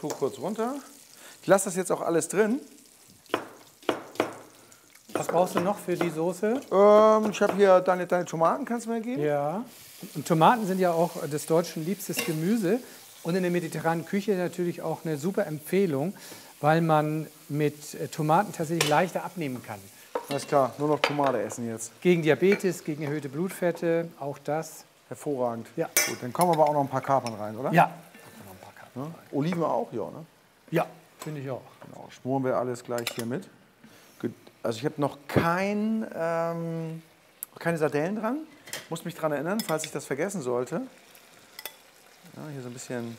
Kurz runter. Ich lasse das jetzt auch alles drin. Was brauchst du noch für die Soße? Ich habe hier deine Tomaten, kannst du mir geben? Ja. Und Tomaten sind ja auch des Deutschen liebstes Gemüse. Und in der mediterranen Küche natürlich auch eine super Empfehlung, weil man mit Tomaten tatsächlich leichter abnehmen kann. Alles klar, nur noch Tomate essen jetzt. Gegen Diabetes, gegen erhöhte Blutfette, auch das. Hervorragend. Ja. Gut, dann kommen aber auch noch ein paar Kapern rein, oder? Ja. Noch ein paar Kapern rein. Oliven auch, ja, ne? Ja, finde ich auch. Genau, schmoren wir alles gleich hier mit. Gut. Also ich habe noch keine Sardellen dran. Muss mich daran erinnern, falls ich das vergessen sollte. Ja, hier so ein bisschen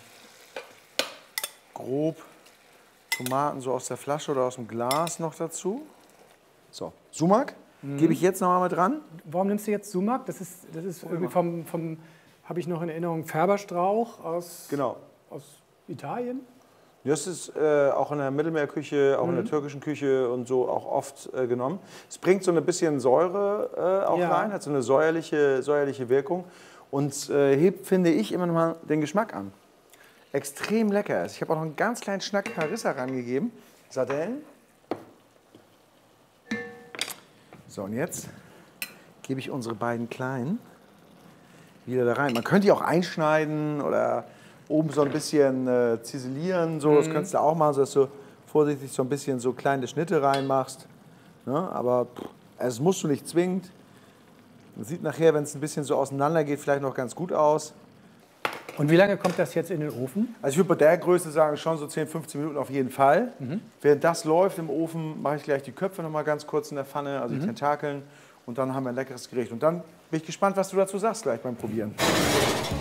grob Tomaten so aus der Flasche oder aus dem Glas noch dazu. So, Sumak gebe ich jetzt noch mal mit dran. Warum nimmst du jetzt Sumak? Das ist irgendwie vom habe ich noch in Erinnerung, Färberstrauch aus Italien. Das ist auch in der Mittelmeerküche, auch in der türkischen Küche und so auch oft genommen. Es bringt so ein bisschen Säure auch rein, hat so eine säuerliche Wirkung und hebt, finde ich, immer noch mal den Geschmack an. Extrem lecker ist. Ich habe auch noch einen ganz kleinen Schnack Harissa rangegeben. Sardellen. So, und jetzt gebe ich unsere beiden kleinen wieder da rein. Man könnte die auch einschneiden oder oben so ein bisschen ziselieren. So. Das könntest du auch machen, dass du vorsichtig so ein bisschen so kleine Schnitte reinmachst. Ne? Aber es musst du nicht zwingend. Man sieht nachher, wenn es ein bisschen so auseinander geht, vielleicht noch ganz gut aus. Und wie lange kommt das jetzt in den Ofen? Also ich würde bei der Größe sagen, schon so 10, 15 Minuten auf jeden Fall. Während das läuft im Ofen, mache ich gleich die Köpfe noch mal ganz kurz in der Pfanne, also die Tentakeln. Und dann haben wir ein leckeres Gericht. Und dann bin ich gespannt, was du dazu sagst gleich beim Probieren.